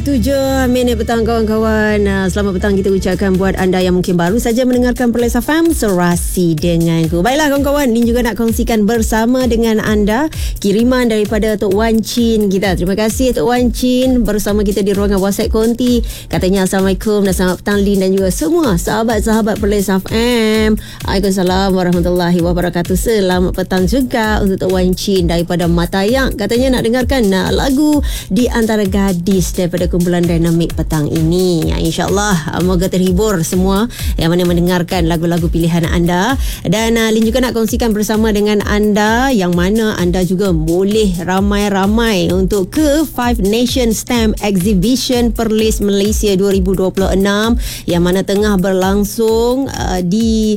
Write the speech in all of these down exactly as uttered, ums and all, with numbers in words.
Tujuh minit petang kawan-kawan. Selamat petang kita ucapkan buat anda yang mungkin baru saja mendengarkan Perlis F M, Serasi denganku. Baiklah kawan-kawan, Lin juga nak kongsikan bersama dengan anda kiriman daripada Tok Wan Chin kita. Terima kasih Tok Wan Chin bersama kita di ruangan WhatsApp Konti. Katanya Assalamualaikum dan selamat petang Lin dan juga semua sahabat-sahabat Perlis F M. Waalaikumsalam warahmatullahi wabarakatuh. Selamat petang juga untuk Tok Wan Chin daripada Matayak. Katanya nak dengarkan uh, lagu Di Antara Gadis daripada kumpulan Dinamik petang ini. Ya, InsyaAllah moga terhibur semua yang mana mendengarkan lagu-lagu pilihan anda. Dan uh, Lin juga nak kongsikan bersama dengan anda yang mana anda juga boleh ramai-ramai untuk ke Five Nation Stamp Exhibition Perlis Malaysia dua ribu dua puluh enam yang mana tengah berlangsung uh, di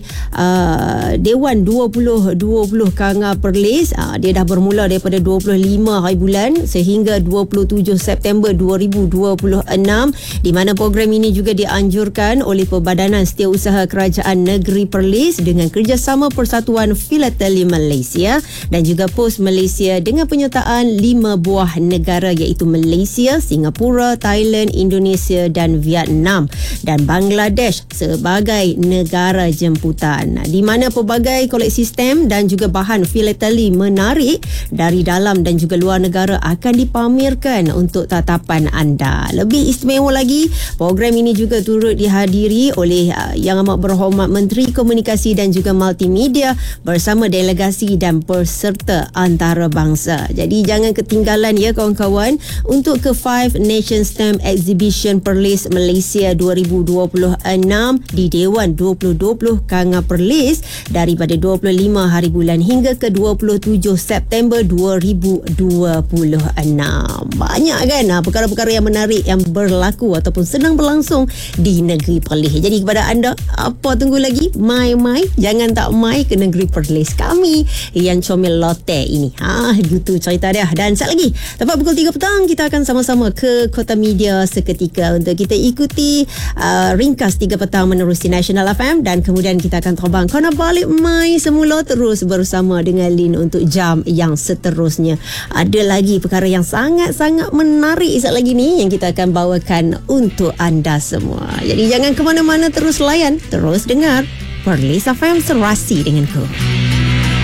uh, Dewan dua ribu dua puluh Kanga Perlis. Uh, dia dah bermula daripada dua puluh lima hari bulan sehingga dua puluh tujuh September dua ribu dua puluh enam, di mana program ini juga dianjurkan oleh Perbadanan Setiausaha Kerajaan Negeri Perlis dengan kerjasama Persatuan Filateli Malaysia dan juga Pos Malaysia dengan penyertaan lima buah negara iaitu Malaysia, Singapura, Thailand, Indonesia dan Vietnam dan Bangladesh sebagai negara jemputan, di mana pelbagai koleksi stem dan juga bahan filateli menarik dari dalam dan juga luar negara akan dipamerkan untuk tatapan anda. Lebih istimewa lagi, program ini juga turut dihadiri oleh uh, Yang Amat Berhormat Menteri Komunikasi dan juga Multimedia bersama delegasi dan peserta antarabangsa. Jadi jangan ketinggalan ya kawan-kawan untuk ke Five Nation Stamp Exhibition Perlis Malaysia dua ribu dua puluh enam di Dewan dua ribu dua puluh Kanga Perlis daripada dua puluh lima hari bulan hingga ke dua puluh tujuh September dua ribu dua puluh enam. Banyak kan ha, perkara-perkara yang menarik yang berlaku ataupun sedang berlangsung di negeri Perlis. Jadi kepada anda, apa tunggu lagi? Mai-mai, jangan tak mai ke negeri Perlis kami yang comel lote ini. Ha, gitu cerita dia. Dan sekejap lagi, tepat pukul tiga petang kita akan sama-sama ke Kota Media seketika untuk kita ikuti uh, ringkas tiga petang menerusi National F M dan kemudian kita akan terbang kena balik mai semula terus bersama dengan Lin untuk jam yang seterusnya. Ada lagi perkara yang sangat-sangat menarik sekejap lagi ni yang kita akan bawakan untuk anda semua. Jadi jangan ke mana-mana, terus layan, terus dengar Perlis F M, Serasi denganku.